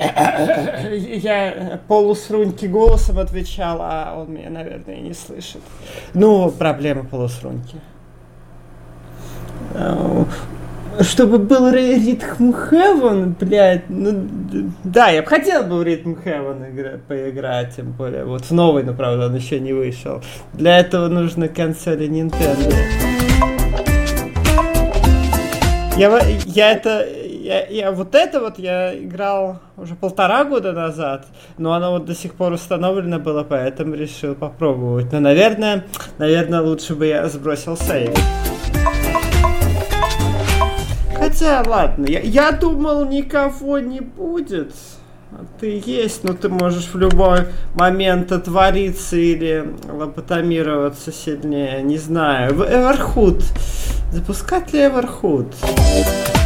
Я полусруньки голосом отвечал, а он меня, наверное, не слышит. Ну, проблема полусруньки. Чтобы был ритм Heaven, блядь, ну, да, я бы хотел бы в ритм Heaven поиграть, тем более, вот в новый, но, правда, он еще не вышел. Для этого нужны консоли Nintendo. Вот это вот я играл уже 1,5 года назад, но оно вот до сих пор установлено было, поэтому решил попробовать. Но, наверное, лучше бы я сбросил сейв. Хотя, ладно, я думал, никого не будет. Ты есть, но ты можешь в любой момент отвариться или лоботомироваться сильнее. Не знаю. Everhood. Запускать ли Everhood?